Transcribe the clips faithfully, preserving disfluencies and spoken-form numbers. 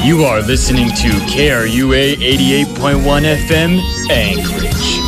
You are listening to K R U A eighty-eight point one F M, Anchorage.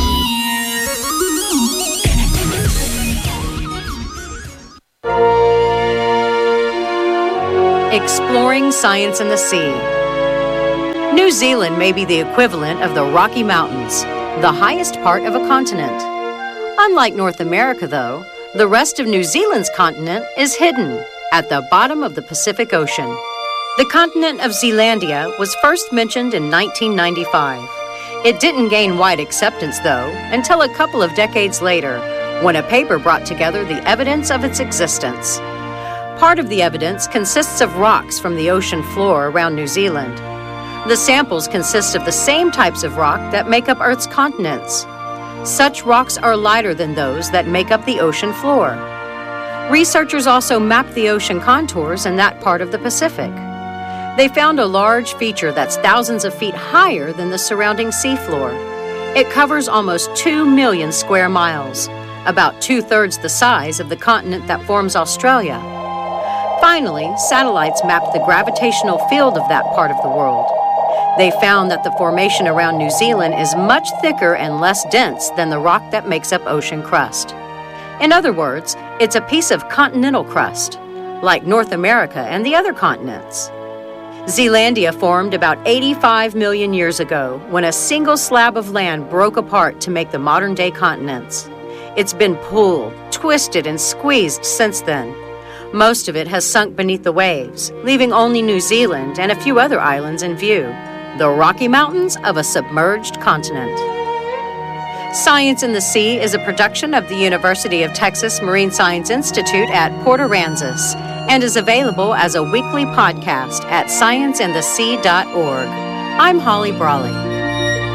Exploring science in the sea. New Zealand may be the equivalent of the Rocky Mountains, the highest part of a continent. Unlike North America, though, the rest of New Zealand's continent is hidden at the bottom of the Pacific Ocean. The continent of Zealandia was first mentioned in nineteen ninety-five. It didn't gain wide acceptance, though, until a couple of decades later, when a paper brought together the evidence of its existence. Part of the evidence consists of rocks from the ocean floor around New Zealand. The samples consist of the same types of rock that make up Earth's continents. Such rocks are lighter than those that make up the ocean floor. Researchers also mapped the ocean contours in that part of the Pacific. They found a large feature that's thousands of feet higher than the surrounding seafloor. It covers almost two million square miles, about two-thirds the size of the continent that forms Australia. Finally, satellites mapped the gravitational field of that part of the world. They found that the formation around New Zealand is much thicker and less dense than the rock that makes up ocean crust. In other words, it's a piece of continental crust, like North America and the other continents. Zealandia formed about eighty-five million years ago when a single slab of land broke apart to make the modern-day continents. It's been pulled, twisted, and squeezed since then. Most of it has sunk beneath the waves, leaving only New Zealand and a few other islands in view, the Rocky Mountains of a submerged continent. Science in the Sea is a production of the University of Texas Marine Science Institute at Port Aransas and is available as a weekly podcast at science in the sea dot org. I'm Holly Brawley.